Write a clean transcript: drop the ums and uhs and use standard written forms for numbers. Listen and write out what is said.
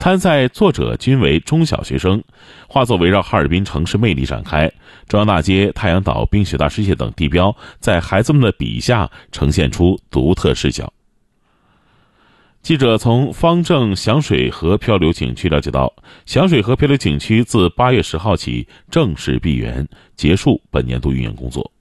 参赛作者均为中小学生，画作围绕哈尔滨城市魅力展开，中央大街、太阳岛、冰雪大世界等地标在孩子们的笔下呈现出独特视角。记者从方正响水河漂流景区了解到，响水河漂流景区自8月10号起正式闭园，结束本年度运营工作。